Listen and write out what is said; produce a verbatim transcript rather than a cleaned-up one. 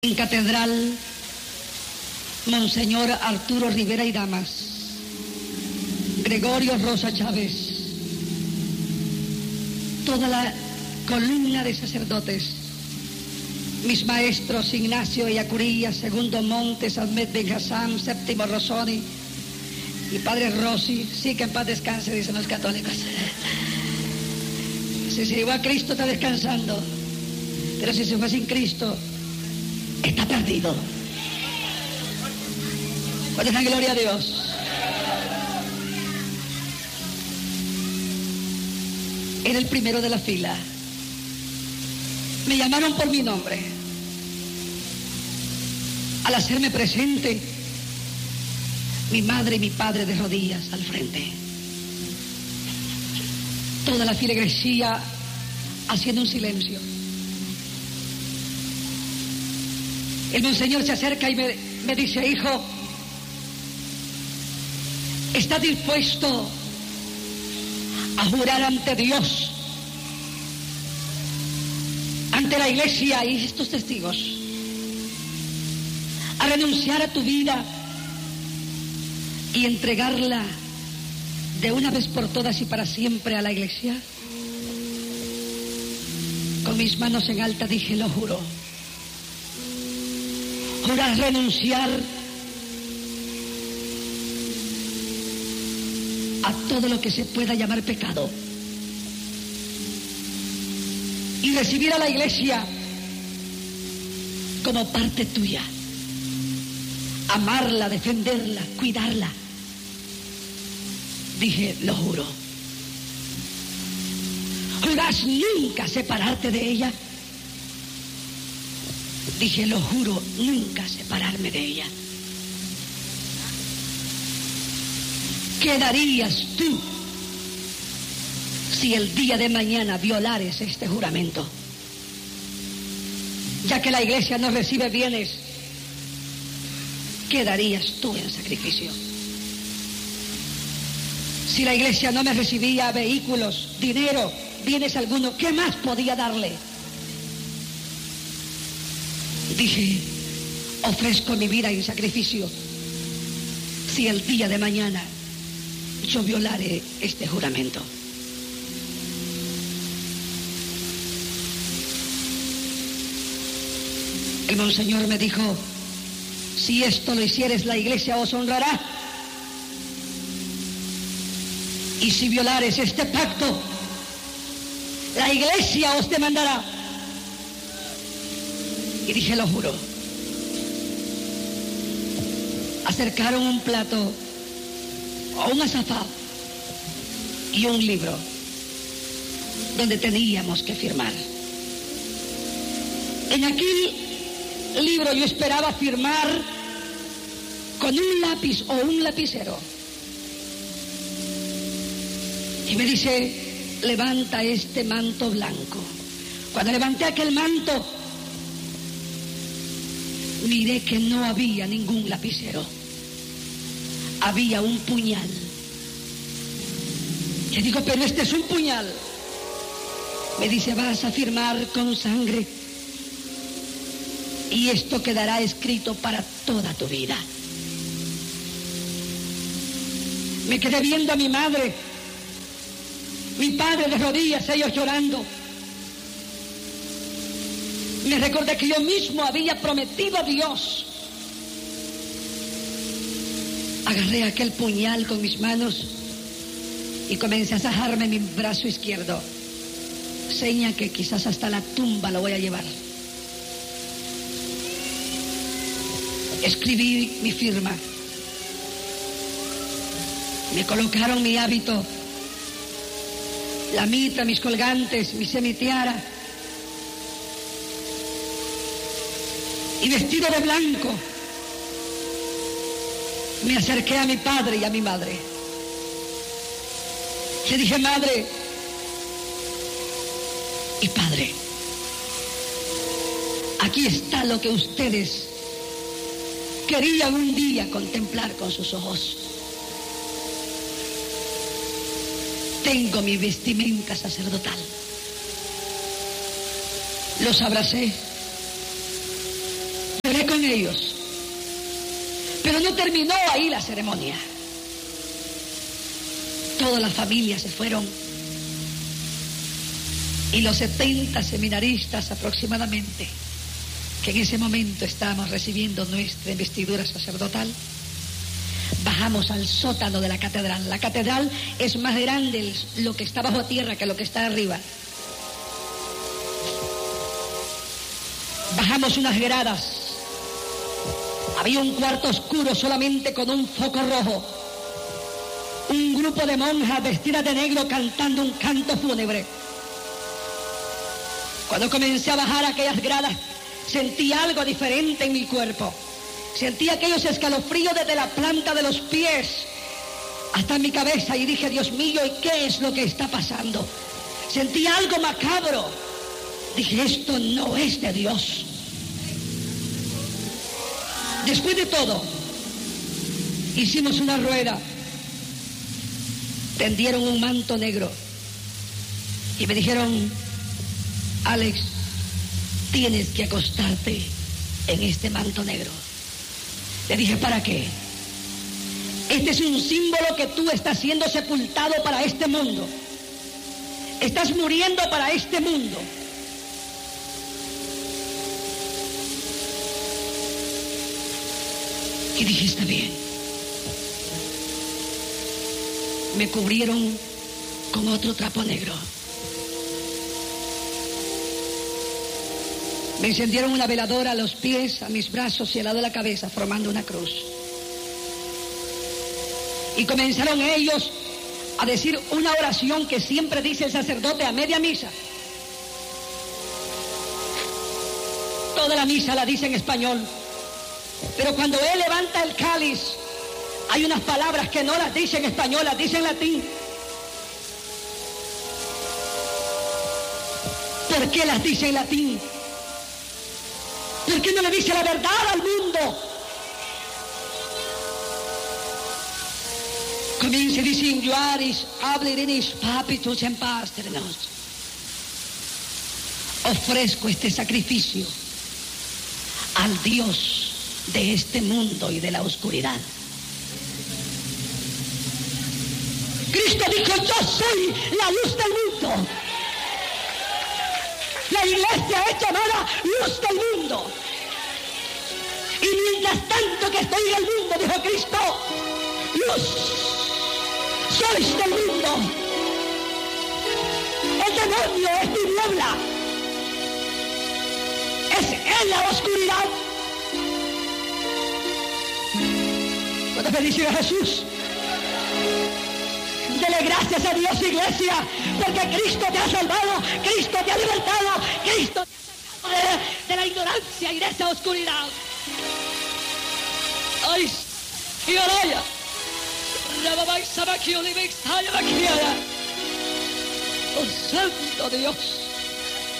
En Catedral, Monseñor Arturo Rivera y Damas, Gregorio Rosa Chávez, toda la columna de sacerdotes, mis maestros Ignacio Ellacuría, Segundo Montes, Ahmed Ben Hassam, Séptimo Rosoni y Padre Rossi, sí que en paz descanse, dicen los católicos. Si se llevó a Cristo está descansando, pero si se fue sin Cristo está perdido. ¿Cuál la gloria a Dios? Era el primero de la fila. Me llamaron por mi nombre. Al hacerme presente, mi madre y mi padre de rodillas al frente. Toda la filigresía haciendo un silencio. El monseñor se acerca y me, me dice: hijo, ¿estás dispuesto a jurar ante Dios, ante la iglesia y estos testigos, a renunciar a tu vida y entregarla de una vez por todas y para siempre a la iglesia? Con mis manos en alta dije: lo juro. Jurar renunciar a todo lo que se pueda llamar pecado y recibir a la iglesia como parte tuya, amarla, defenderla, cuidarla. Dije: lo juro. ¿Jurás nunca separarte de ella? Dije: lo juro, nunca separarme de ella. ¿Qué darías tú si el día de mañana violares este juramento? Ya que la iglesia no recibe bienes, ¿qué darías tú en sacrificio? Si la iglesia no me recibía vehículos, dinero, bienes alguno, ¿qué más podía darle? Dije: ofrezco mi vida en sacrificio si el día de mañana yo violare este juramento. El monseñor me dijo: si esto lo hicieres, la iglesia os honrará, y si violares este pacto, la iglesia os demandará. Y dije: lo juro. Acercaron un plato o un azafán y un libro donde teníamos que firmar. En aquel libro yo esperaba firmar con un lápiz o un lapicero. Y me dice: levanta este manto blanco. Cuando levanté aquel manto, miré que no había ningún lapicero. Había un puñal. Le digo: pero este es un puñal. Me dice: vas a firmar con sangre y esto quedará escrito para toda tu vida. Me quedé viendo a mi madre, mi padre de rodillas, ellos llorando. Me recordé que yo mismo había prometido a Dios. Agarré aquel puñal con mis manos y comencé a sajarme mi brazo izquierdo, seña que quizás hasta la tumba lo voy a llevar. Escribí mi firma, me colocaron mi hábito, la mitra, mis colgantes, mi semitiara, y vestido de blanco me acerqué a mi padre y a mi madre. Le dije: madre y padre, aquí está lo que ustedes querían un día contemplar con sus ojos. Tengo mi vestimenta sacerdotal. Los abracé. fueron ellos. Pero no terminó ahí la ceremonia. Todas las familias se fueron. Y los setenta seminaristas aproximadamente, que en ese momento estábamos recibiendo nuestra investidura sacerdotal, bajamos al sótano de la catedral. La catedral es más grande lo que está bajo tierra que lo que está arriba. Bajamos unas gradas. Había un cuarto oscuro solamente con un foco rojo. Un grupo de monjas vestidas de negro cantando un canto fúnebre. Cuando comencé a bajar aquellas gradas, sentí algo diferente en mi cuerpo. Sentí aquellos escalofríos desde la planta de los pies hasta mi cabeza y dije, Dios mío, ¿y qué es lo que está pasando? Sentí algo macabro. Dije, esto no es de Dios. Después de todo, hicimos una rueda. Tendieron un manto negro y me dijeron, Alex, tienes que acostarte en este manto negro. Le dije, ¿para qué? Este es un símbolo que tú estás siendo sepultado para este mundo. Estás muriendo para este mundo. Y dije, está bien. Me cubrieron con otro trapo negro. Me encendieron una veladora a los pies, a mis brazos y al lado de la cabeza, formando una cruz. Y comenzaron ellos a decir una oración que siempre dice el sacerdote a media misa. Toda la misa la dice en español, pero cuando él levanta el cáliz, hay unas palabras que no las dice en español, las dice en latín. ¿Por qué las dice en latín? ¿Por qué no le dice la verdad al mundo? Comienza diciendo, Juaris, hablerenis papitus en paz ternos. Ofrezco este sacrificio al Dios de este mundo y de la oscuridad. Cristo dijo, yo soy la luz del mundo. La iglesia es llamada luz del mundo. Y mientras tanto que estoy en el mundo, dijo Cristo, luz sois del mundo. El demonio es tiniebla. Es en la oscuridad. ¿Cuántas bendiciones a Jesús? Dele gracias a Dios, iglesia, porque Cristo te ha salvado, Cristo te ha libertado, Cristo te ha sacado de, de la ignorancia y de esa oscuridad. ¡Ay! ¡Y ahora! ¡Oh, santo Dios!